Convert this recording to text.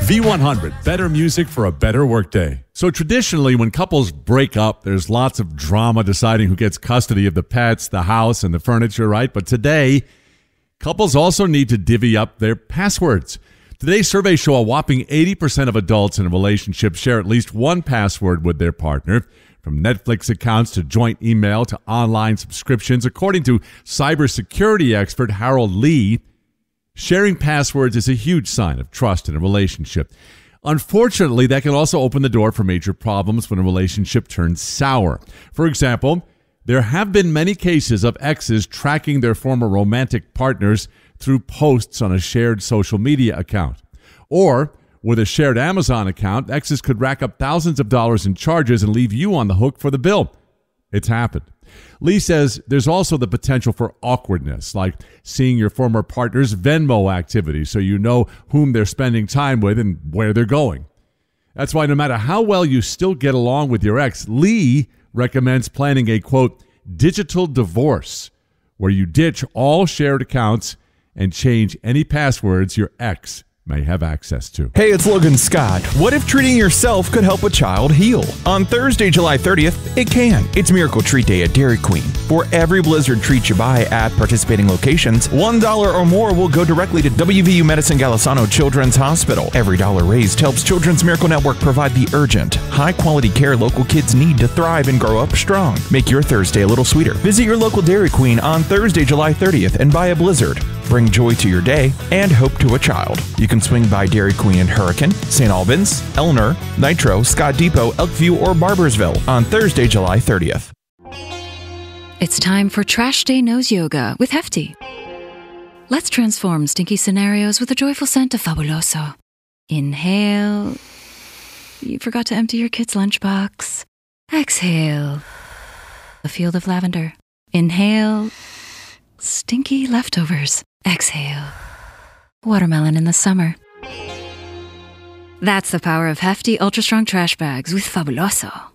V100, better music for a better workday. So traditionally, when couples break up, there's lots of drama deciding who gets custody of the pets, the house, and the furniture, right? But today, couples also need to divvy up their passwords. Today's surveys show a whopping 80% of adults in a relationship share at least one password with their partner. From Netflix accounts to joint email to online subscriptions, according to cybersecurity expert Harold Lee, sharing passwords is a huge sign of trust in a relationship. Unfortunately, that can also open the door for major problems when a relationship turns sour. For example, there have been many cases of exes tracking their former romantic partners through posts on a shared social media account. Or, with a shared Amazon account, exes could rack up thousands of dollars in charges and leave you on the hook for the bill. It's happened. Lee says there's also the potential for awkwardness, like seeing your former partner's Venmo activity so you know whom they're spending time with and where they're going. That's why no matter how well you still get along with your ex, Lee recommends planning a, quote, digital divorce, where you ditch all shared accounts and change any passwords your ex may have access to. Hey, it's Logan Scott. What if treating yourself could help a child heal? On Thursday, July 30th, it can. It's Miracle Treat Day at Dairy Queen. For every Blizzard treat you buy at participating locations, $1 or more will go directly to WVU Medicine Golisano Children's Hospital. Every dollar raised helps Children's Miracle Network provide the urgent, high-quality care local kids need to thrive and grow up strong. Make your Thursday a little sweeter. Visit your local Dairy Queen on Thursday, July 30th and buy a Blizzard. Bring joy to your day and hope to a child. You can swing by Dairy Queen in Hurricane, St. Albans, Elner, Nitro, Scott Depot, Elkview, or Barboursville on Thursday, July 30th. It's time for Trash Day Nose Yoga with Hefty. Let's transform stinky scenarios with a joyful scent of Fabuloso. Inhale. You forgot to empty your kid's lunchbox. Exhale. A field of lavender. Inhale. Stinky leftovers. Exhale. Watermelon in the summer. That's the power of Hefty Ultra Strong Trash Bags with Fabuloso.